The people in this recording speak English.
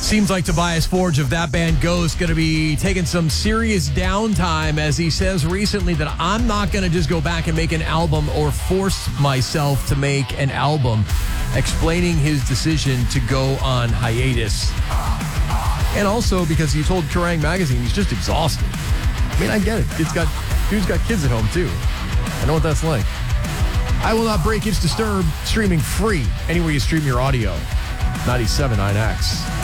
Seems like Tobias Forge of that band Ghost going to be taking some serious downtime, as he says recently that I'm not going to just go back and make an album or force myself to make an album, explaining his decision to go on hiatus. And also because he told Kerrang! Magazine he's just exhausted. I mean, I get it. Dude's got kids at home, too. I know what that's like. I Will Not Break It's Disturbed, streaming free anywhere you stream your audio. 97.9X.